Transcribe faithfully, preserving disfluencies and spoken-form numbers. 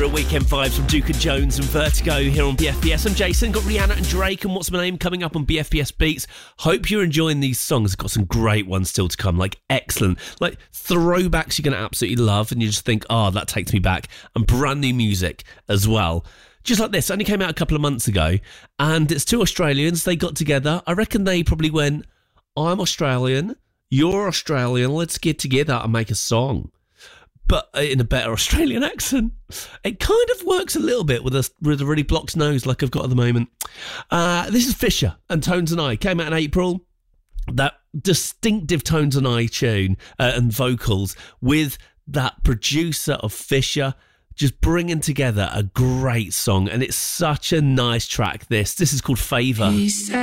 Real weekend vibes from Duke and Jones and Vertigo here on B F B S. I'm Jason, got Rihanna and Drake and What's My Name coming up on B F B S Beats. Hope you're enjoying these songs. I've got some great ones still to come, like excellent, like throwbacks you're going to absolutely love and you just think, oh, that takes me back, and brand new music as well. Just like this, only came out a couple of months ago, and it's two Australians. They got together. I reckon they probably went, I'm Australian, you're Australian, let's get together and make a song. But in a better Australian accent. It kind of works a little bit with a, with a really blocked nose like I've got at the moment. Uh, this is Fisher and Tones and I. Came out in April. That distinctive Tones and I tune uh, and vocals with that producer of Fisher just bringing together a great song. And it's such a nice track, this. This is called Favour. He said